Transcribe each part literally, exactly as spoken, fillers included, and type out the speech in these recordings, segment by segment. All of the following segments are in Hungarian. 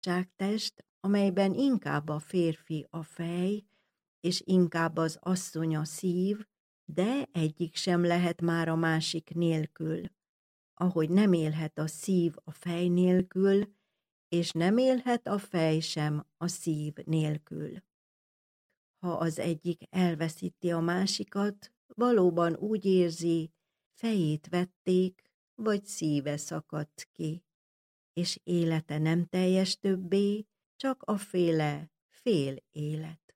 test, amelyben inkább a férfi a fej, és inkább az asszony a szív, de egyik sem lehet már a másik nélkül, ahogy nem élhet a szív a fej nélkül, és nem élhet a fej sem a szív nélkül. Ha az egyik elveszíti a másikat, valóban úgy érzi, fejét vették, vagy szíve szakadt ki, és élete nem teljes többé, csak a féle fél élet.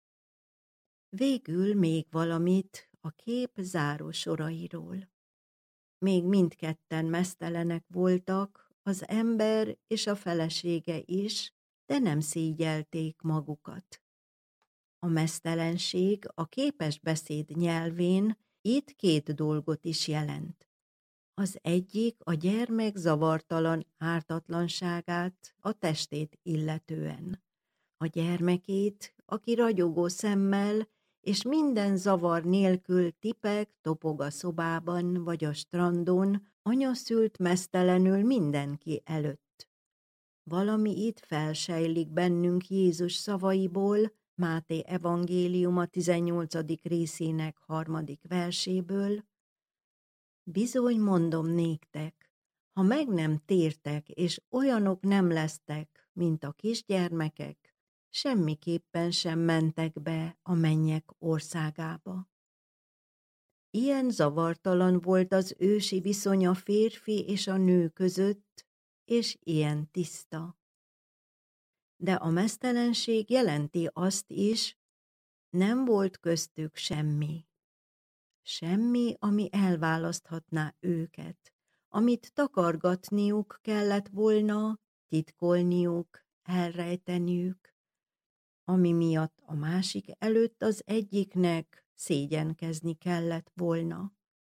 Végül még valamit a kép záró sorairól. Még mindketten meztelenek voltak, az ember és a felesége is, de nem szégyelték magukat. A meztelenség a képes beszéd nyelvén itt két dolgot is jelent. Az egyik a gyermek zavartalan ártatlanságát a testét illetően. A gyermekét, aki ragyogó szemmel és minden zavar nélkül tipeg, topog a szobában vagy a strandon, anya szült meztelenül mindenki előtt. Valami itt felsejlik bennünk Jézus szavaiból, Máté evangéliuma tizennyolcadik részének harmadik verséből. Bizony mondom néktek, ha meg nem tértek, és olyanok nem lesztek, mint a kisgyermekek, semmiképpen sem mentek be a mennyek országába. Ilyen zavartalan volt az ősi viszony a férfi és a nő között, és ilyen tiszta. De a meztelenség jelenti azt is, nem volt köztük semmi. Semmi, ami elválaszthatná őket, amit takargatniuk kellett volna, titkolniuk, elrejteniük, ami miatt a másik előtt az egyiknek szégyenkezni kellett volna.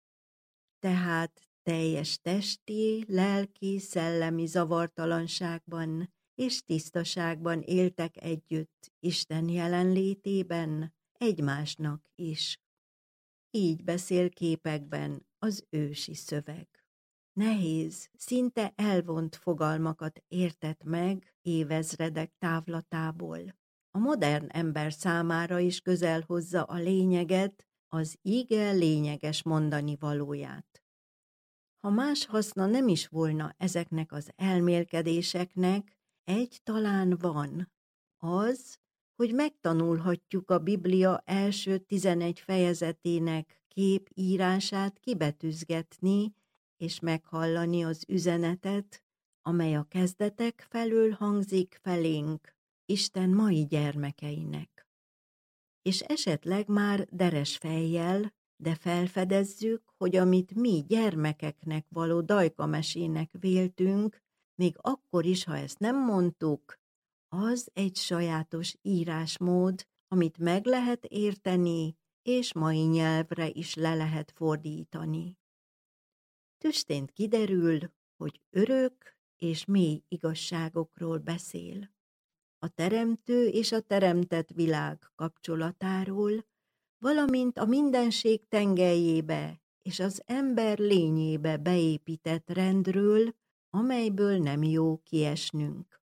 Tehát teljes testi, lelki, szellemi zavartalanságban és tisztaságban éltek együtt Isten jelenlétében, egymásnak is. Így beszél képekben az ősi szöveg. Nehéz, szinte elvont fogalmakat értett meg évezredek távlatából. A modern ember számára is közel hozza a lényeget, az ige lényeges mondani valóját. Ha más haszna nem is volna ezeknek az elmélkedéseknek, egy talán van, az, hogy megtanulhatjuk a Biblia első tizenegy fejezetének képírását kibetűzgetni, és meghallani az üzenetet, amely a kezdetek felől hangzik felénk, Isten mai gyermekeinek. És esetleg már deres fejjel, de felfedezzük, hogy amit mi gyermekeknek való dajkamesének véltünk, még akkor is, ha ezt nem mondtuk, az egy sajátos írásmód, amit meg lehet érteni, és mai nyelvre is le lehet fordítani. Tüstént kiderül, hogy örök és mély igazságokról beszél. A teremtő és a teremtett világ kapcsolatáról, valamint a mindenség tengelyébe és az ember lényébe beépített rendről, amelyből nem jó kiesnünk.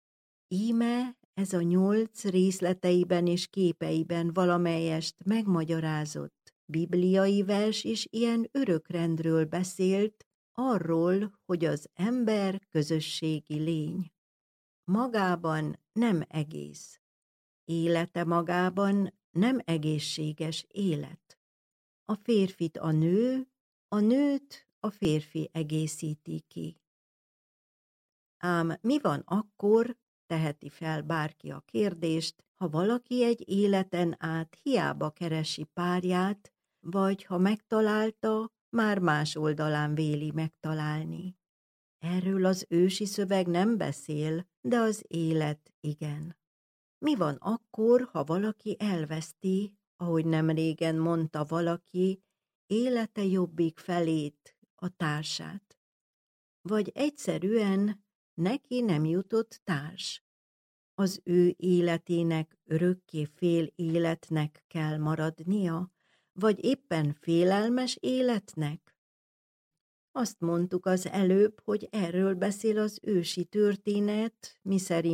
Íme ez a nyolc részleteiben és képeiben valamelyest megmagyarázott bibliai vers is ilyen örökrendről beszélt, arról, hogy az ember közösségi lény. Magában nem egész. Élete magában nem egészséges élet. A férfit a nő, a nőt a férfi egészíti ki. Ám mi van akkor, teheti fel bárki a kérdést, ha valaki egy életen át hiába keresi párját, vagy ha megtalálta, már más oldalán véli megtalálni. Erről az ősi szöveg nem beszél, de az élet igen. Mi van akkor, ha valaki elveszti, ahogy nemrégen mondta valaki, élete jobbik felét, a társát? Vagy egyszerűen neki nem jutott társ? Az ő életének örökké fél életnek kell maradnia, vagy éppen félelmes életnek? Azt mondtuk az előbb, hogy erről beszél az ősi történet, miszerint